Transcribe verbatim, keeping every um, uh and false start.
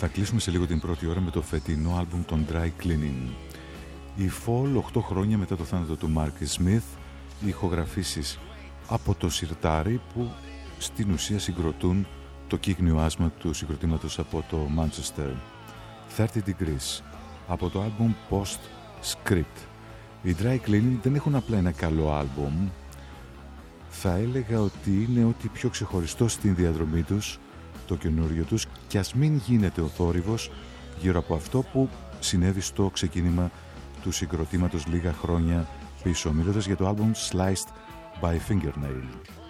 Θα κλείσουμε σε λίγο την πρώτη ώρα με το φετινό άλμπουμ των Dry Cleaning. Η Fall, οκτώ χρόνια μετά το θάνατο του Mark Smith, οι ηχογραφήσεις από το σιρτάρι που στην ουσία συγκροτούν το κύκνιο άσμα του συγκροτήματος από το Manchester. thirty degrees από το άλμπουμ Postscript. Οι Dry Cleaning δεν έχουν απλά ένα καλό άλμπουμ, θα έλεγα ότι είναι ό,τι πιο ξεχωριστό στην διαδρομή τους, το καινούριο τους, κι ας μην γίνεται ο θόρυβος γύρω από αυτό που συνέβη στο ξεκίνημα του συγκροτήματος λίγα χρόνια πίσω, μιλώντας για το άλμπουμ Sliced by Fingernail.